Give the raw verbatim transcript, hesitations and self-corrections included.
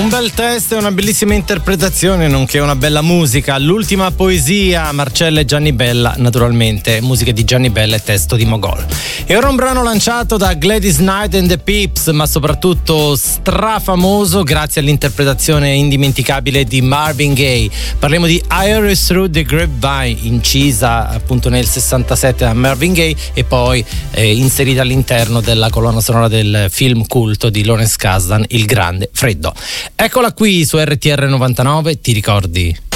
Un bel testo e una bellissima interpretazione, nonché una bella musica. L'ultima poesia, Marcella e Gianni Bella, naturalmente, musica di Gianni Bella e testo di Mogol. E ora un brano lanciato da Gladys Knight and the Pips, ma soprattutto strafamoso grazie all'interpretazione indimenticabile di Marvin Gaye. Parliamo di Iris Through the Grapevine, incisa appunto nel sessantasette da Marvin Gaye e poi eh, inserita all'interno della colonna sonora del film culto di Lawrence Kasdan, Il Grande Freddo. Eccola qui su R T R novantanove, ti ricordi?